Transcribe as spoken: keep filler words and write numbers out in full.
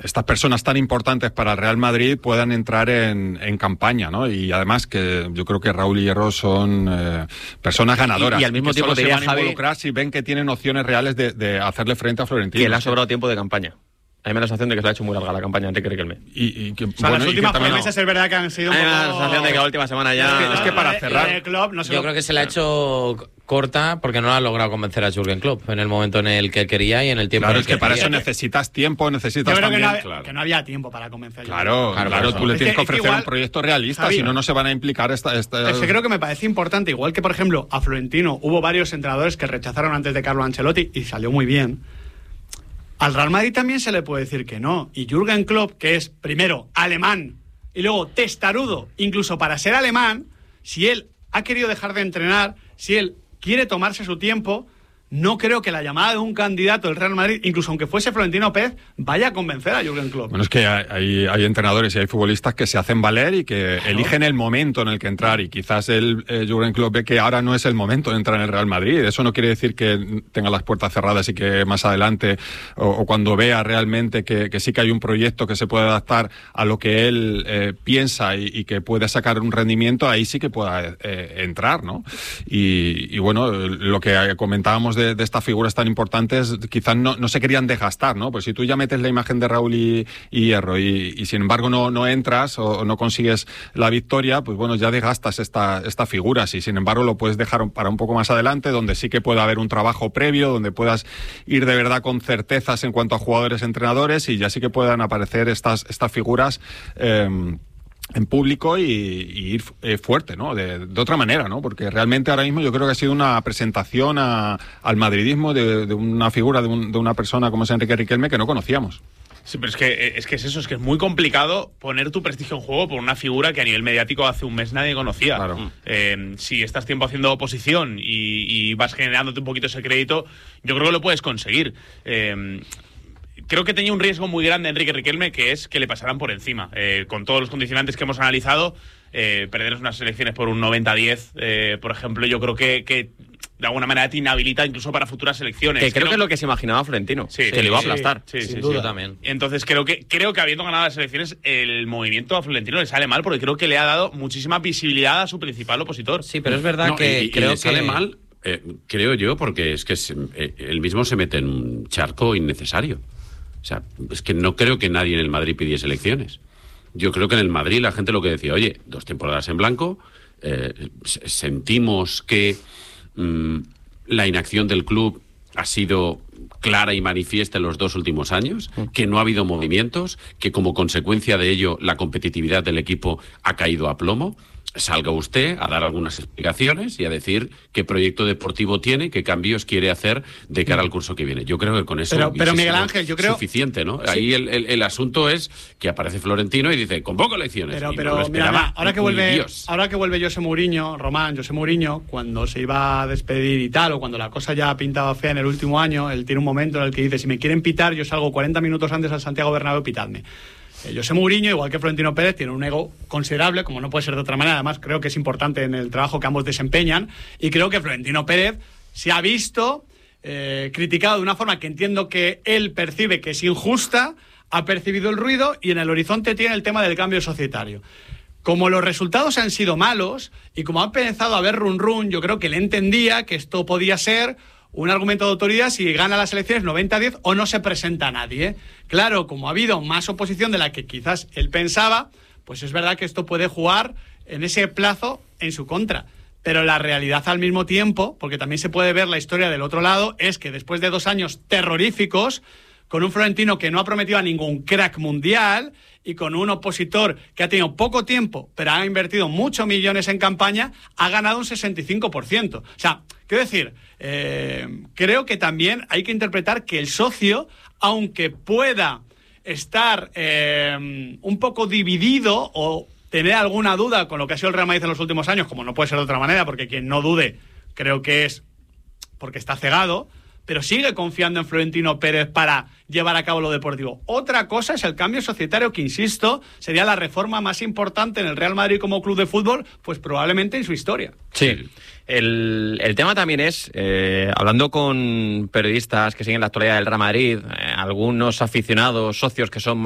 estas personas tan importantes para el Real Madrid puedan entrar en, en campaña, ¿no? Y además que yo creo que Raúl y Hierro son eh, personas ganadoras. Y, y al mismo que tiempo solo te se diría, van a Javi, involucrar si ven que tienen opciones reales de, de hacerle frente a Florentino. Que le ha sobrado tiempo de campaña. A mí me da la sensación de que se le ha hecho muy larga la campaña de Enrique Riquelme. Y, y que, o sea, bueno, las últimas también, promesas es verdad que han sido un a mí poco... me da la sensación de que la última semana ya... Es que, es que para cerrar... El club no se Yo lo... creo que se le ha hecho corta porque no ha logrado convencer a Jürgen Klopp en el momento en el que quería y en el tiempo Claro, en el es que, que para quería. eso necesitas tiempo, necesitas Yo creo también... que no, había, claro. que no había tiempo para convencer. Claro, claro, claro, tú le Es tienes que- que es que ofrecer igual, un proyecto realista, Javi, si no, no se van a implicar esta... esta... Es que creo que me parece importante, igual que, por ejemplo, a Florentino hubo varios entrenadores que rechazaron antes de Carlo Ancelotti y salió muy bien. Al Real Madrid también se le puede decir que no. Y Jürgen Klopp, que es primero alemán y luego testarudo, incluso para ser alemán, si él ha querido dejar de entrenar, si él quiere tomarse su tiempo, no creo que la llamada de un candidato del Real Madrid, incluso aunque fuese Florentino Pérez, vaya a convencer a Jürgen Klopp. Bueno, es que hay, hay, hay entrenadores y hay futbolistas que se hacen valer y que Claro. eligen el momento en el que entrar, y quizás el eh, Jürgen Klopp ve que ahora no es el momento de entrar en el Real Madrid. Eso no quiere decir que tenga las puertas cerradas y que más adelante o, o cuando vea realmente que, que sí que hay un proyecto que se puede adaptar a lo que él eh, piensa y, y que puede sacar un rendimiento, ahí sí que pueda eh, entrar, ¿no? Y, y bueno, lo que comentábamos de, de estas figuras tan importantes, quizás no, no se querían desgastar, ¿no? Pues si tú ya metes la imagen de Raúl y, y Hierro y, y sin embargo no, no entras o, o no consigues la victoria, pues bueno, ya desgastas esta, esta figura. Si sin embargo lo puedes dejar para un poco más adelante, donde sí que pueda haber un trabajo previo, donde puedas ir de verdad con certezas en cuanto a jugadores, entrenadores, y ya sí que puedan aparecer estas, estas figuras eh, en público y, y ir eh, fuerte, ¿no? De, de otra manera, ¿no? Porque realmente ahora mismo yo creo que ha sido una presentación a, al madridismo de, de una figura, de, un, de una persona como es Enrique Riquelme que no conocíamos. Sí, pero es que, es que es eso, es que es muy complicado poner tu prestigio en juego por una figura que a nivel mediático hace un mes nadie conocía. Claro. Eh, si estás tiempo haciendo oposición y, y vas generándote un poquito ese crédito, yo creo que lo puedes conseguir. Eh, Creo que tenía un riesgo muy grande Enrique Riquelme, que es que le pasaran por encima. Eh, con todos los condicionantes que hemos analizado, eh, perder unas elecciones por un noventa a diez, eh, por ejemplo, yo creo que, que de alguna manera te inhabilita incluso para futuras elecciones. Que creo creo que es lo que se imaginaba Florentino, Sí, que le iba a sí, aplastar. Sí, sí, Sin sí, duda. sí. También. Entonces creo que creo que habiendo ganado las elecciones, el movimiento a Florentino le sale mal, porque creo que le ha dado muchísima visibilidad a su principal opositor. Sí, pero es verdad No, que y, y creo le sale que... mal, eh, creo yo, porque es que se, eh, él mismo se mete en un charco innecesario. O sea, es que no creo que nadie en el Madrid pidiese elecciones. Yo creo que en el Madrid la gente lo que decía, oye, dos temporadas en blanco, eh, sentimos que mmm, la inacción del club ha sido clara y manifiesta en los dos últimos años, que no ha habido movimientos, que como consecuencia de ello la competitividad del equipo ha caído a plomo. Salga usted a dar algunas explicaciones y a decir qué proyecto deportivo tiene, qué cambios quiere hacer de cara al curso que viene. Yo creo que con eso Pero- pero, hubiese Miguel sido Ángel, yo creo- suficiente, ¿no? Sí. Ahí el, el, el asunto es que aparece Florentino y dice, convoco elecciones. Pero, Y pero no lo mira, esperaba mira, ahora que ni vuelve, Dios. ahora que vuelve José Mourinho, Román, José Mourinho, cuando se iba a despedir y tal, o cuando la cosa ya pintaba fea en el último año, él tiene un momento en el que dice, si me quieren pitar, yo salgo cuarenta minutos antes al Santiago Bernabéu, pitadme. Eh, José Mourinho, igual que Florentino Pérez, tiene un ego considerable, como no puede ser de otra manera. Además, creo que es importante en el trabajo que ambos desempeñan. Y creo que Florentino Pérez se ha visto eh, criticado de una forma que entiendo que él percibe que es injusta, ha percibido el ruido y en el horizonte tiene el tema del cambio societario. Como los resultados han sido malos y como ha empezado a haber run run, yo creo que él entendía que esto podía ser un argumento de autoridad si gana las elecciones noventa a diez o no se presenta nadie. Claro, como ha habido más oposición de la que quizás él pensaba, pues es verdad que esto puede jugar en ese plazo en su contra. Pero la realidad al mismo tiempo, porque también se puede ver la historia del otro lado, es que después de dos años terroríficos, con un Florentino que no ha prometido a ningún crack mundial y con un opositor que ha tenido poco tiempo, pero ha invertido muchos millones en campaña, ha ganado un sesenta y cinco por ciento. O sea, quiero decir, eh, creo que también hay que interpretar que el socio, aunque pueda estar eh, un poco dividido o tener alguna duda con lo que ha sido el Real Madrid en los últimos años, como no puede ser de otra manera, porque quien no dude creo que es porque está cegado, pero sigue confiando en Florentino Pérez para llevar a cabo lo deportivo. Otra cosa es el cambio societario, que insisto, sería la reforma más importante en el Real Madrid como club de fútbol, pues probablemente en su historia. Sí. El, el tema también es, eh, hablando con periodistas que siguen la actualidad del Real Madrid, eh, algunos aficionados, socios que son